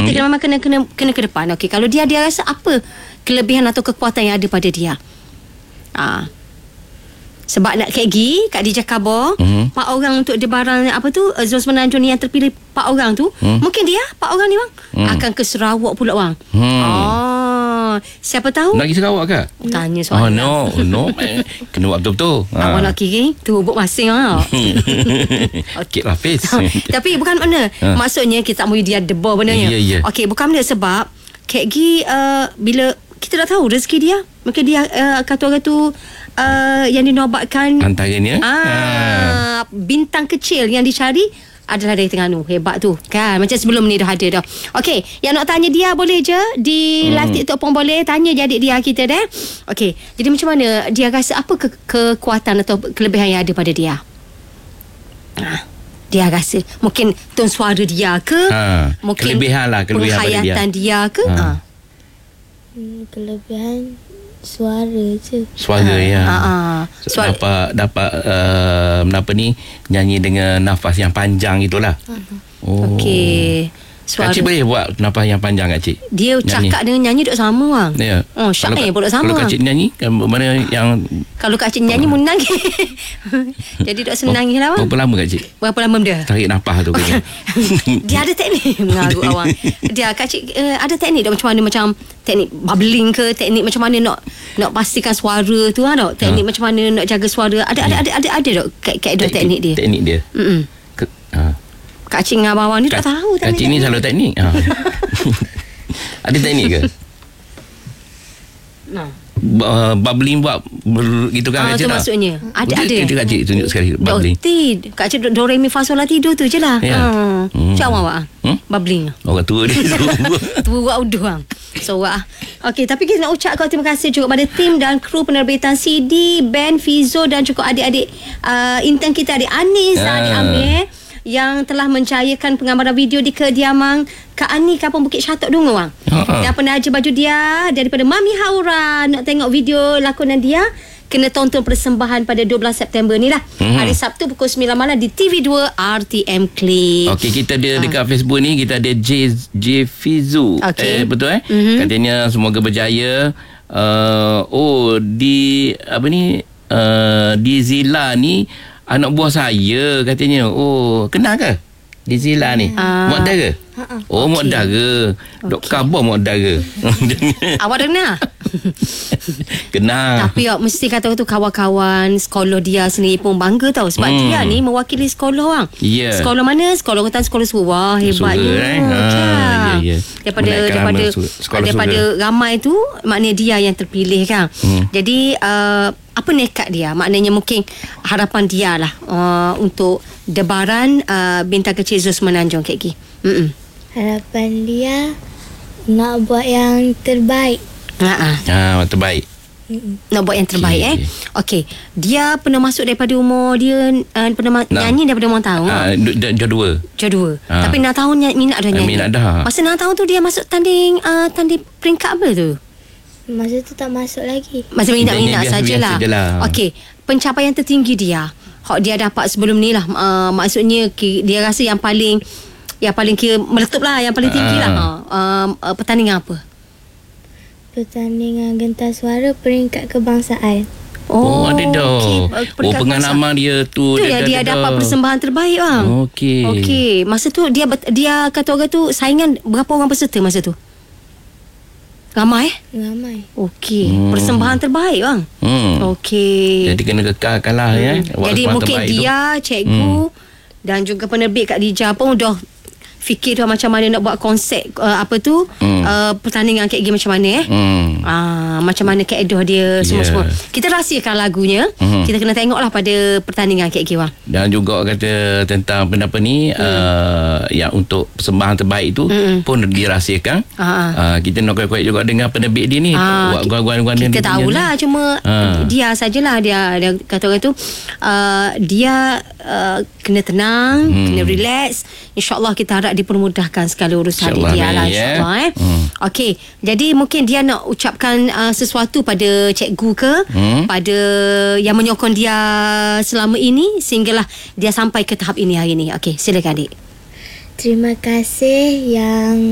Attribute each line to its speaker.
Speaker 1: Kita memang kena ke depan. Okey, kalau dia rasa apa kelebihan atau kekuatan yang ada pada dia. Sebab nak Kak Dija khabar 4 orang untuk debaran Zul Semenanjung ni yang terpilih 4 orang tu, mungkin dia 4 orang ni bang akan ke Sarawak pula bang. Siapa tahu
Speaker 2: nak pergi Sarawak ke?
Speaker 1: Tanya soalan.
Speaker 2: No kena buat betul-betul.
Speaker 1: Awak nak kiri tubuk masing
Speaker 2: Okey Hafiz.
Speaker 1: Tapi bukan mana maksudnya kita mahu dia debar benarnya. Okey, bukan benda sebab Kak Gi bila kita dah tahu rezeki dia, mungkin dia kata orang tu yang dinobatkan
Speaker 2: antaranya
Speaker 1: bintang kecil yang dicari adalah dari Terengganu. Hebat tu kan, macam sebelum ni dah ada dah. Okey, yang nak tanya dia boleh je di live TikTok pun boleh. Tanya je adik dia kita dah. Okey, jadi macam mana dia rasa apa kekuatan atau kelebihan yang ada pada dia? Dia rasa mungkin tone suara dia ke, mungkin
Speaker 2: kelebihan
Speaker 1: penghayatan dia ke.
Speaker 3: Kelebihan suara je.
Speaker 2: Suara dapat apa ni, nyanyi dengan nafas yang panjang itulah.
Speaker 1: Okey.
Speaker 2: Kak Cik boleh buat nafas yang panjang Kak Cik?
Speaker 1: Dia cakap dengan nyanyi duk sama bang.
Speaker 2: Ya.
Speaker 1: Syak pun duk sama.
Speaker 2: Kalau Kak Cik nyanyi, mana yang
Speaker 1: kalau Kak Cik nyanyi menangis. Jadi duk senang lah bang.
Speaker 2: Berapa lama Kak Cik?
Speaker 1: Berapa lama dia?
Speaker 2: Tarik nafas tu.
Speaker 1: Dia ada teknik mengarut awak. Dia Kak Cik ada teknik macam mana, macam teknik bubbling ke, teknik macam mana nak pastikan suara tu tak? Teknik macam mana nak jaga suara. Ada dok teknik dia.
Speaker 2: Teknik dia.
Speaker 1: Kak Cik dengan abang ni tak tahu.
Speaker 2: Kak Cik ni selalu teknik. Ada teknik ke? Bubbling buat gitu kan Kak Cik?
Speaker 1: Itu maksudnya ada.
Speaker 2: Kak Cik tunjuk sekali bubbling.
Speaker 1: Kak Cik do re mi fa sol la tidur tu je lah. Macam awak bubbling.
Speaker 2: Orang tua dia.
Speaker 1: Tua uduh bang. So okey, tapi kita nak ucapkan terima kasih juga pada tim dan kru penerbitan CD, band Fizo dan juga adik-adik intern kita, adik Anis, adik Amir, yang telah mencayakan penggambaran video di kediaman Kak Ani Kampung Bukit Syatok Dungu bang. Dan penaja baju dia daripada Mami Haura. Nak tengok video lakonan dia, kena tonton persembahan pada 12 September ni lah. Hari Sabtu pukul 9 malam di TV2 RTM Click.
Speaker 2: Okey, kita ada dekat Facebook ni, kita ada J Fizu. Betul katanya semoga berjaya. Di apa ni, di Zila ni anak buah saya katanya. Kenal ke di Zila ni? Mak dara? Mak dara. Dok khabar mak dara.
Speaker 1: Awak dengar?
Speaker 2: Kenal.
Speaker 1: Tapi mesti kata tu kawan-kawan sekolah dia sendiri pun bangga tau. Sebab dia ni mewakili sekolah bang. Sekolah mana? Sekolah Rutan Sekolah Surah. Hebatnya. Daripada ramai tu, maknanya dia yang terpilih kan. Jadi apa nekat dia? Maknanya mungkin harapan dia lah untuk debaran bintang kecil Zul Semenanjung Kak Gi.
Speaker 3: Harapan dia nak buat yang terbaik.
Speaker 2: Terbaik.
Speaker 1: Nak buat yang terbaik. Okey, dia pernah masuk daripada umur dia pernah nyanyi daripada umur tahun. Jadua. Tapi 6 tahun minat dah nyanyi.
Speaker 2: Minat dah.
Speaker 1: Masa 6 tahun tu dia masuk tanding peringkat apa tu?
Speaker 3: Masa tu tak masuk lagi.
Speaker 1: Masa minat sajalah. Okey, pencapaian tertinggi dia dia dapat sebelum ni lah, maksudnya dia rasa yang paling kira meletup lah, yang paling tinggi lah. Pertandingan apa?
Speaker 3: Pertandingan gentar suara peringkat kebangsaan.
Speaker 2: Ada dah. Pengalaman dia tu.
Speaker 1: Dia dapat persembahan terbaik bang. Okey. Masa tu dia kata orang tu saingan berapa orang peserta masa tu? Ramai? Okey. Persembahan terbaik bang. Okey.
Speaker 2: Jadi kena kekalkan lah
Speaker 1: Jadi mungkin dia, cikgu dan juga penerbit Kak Dija pun dah fikir dah macam mana nak buat konsep pertandingan Kak Gi macam mana macam mana keedah dia semua. Kita rahsiakan lagunya. Kita kena tengok lah pada pertandingan Kak Gi bang. Dan
Speaker 2: juga kata tentang apa ni, yang untuk persembahan terbaik tu pun dirahsiakan. Kita nak kuat-kuat juga dengan penerbit dia ni.
Speaker 1: Kita tahulah cuma dia sajalah dia kata orang tu dia kena tenang, kena relax. InsyaAllah kita harap dipermudahkan segala urusan dia lah, insyaAllah. Okey, jadi mungkin dia nak ucapkan sesuatu pada cikgu ke, pada yang menyokong dia selama ini sehinggalah dia sampai ke tahap ini hari ini. Okey, silakan adik.
Speaker 3: Terima kasih yang